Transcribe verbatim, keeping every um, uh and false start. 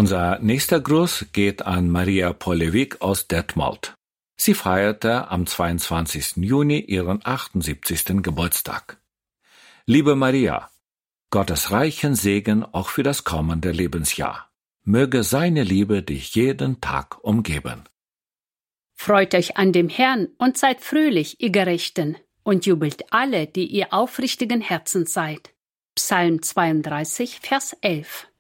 Unser nächster Gruß geht an Maria Polewik aus Detmold. Sie feierte am zweiundzwanzigsten Juni ihren achtundsiebzigsten Geburtstag. Liebe Maria, Gottes reichen Segen auch für das kommende Lebensjahr. Möge seine Liebe dich jeden Tag umgeben. Freut euch an dem Herrn und seid fröhlich, ihr Gerechten, und jubelt alle, die ihr aufrichtigen Herzens seid. Psalm zweiunddreißig, Vers elf.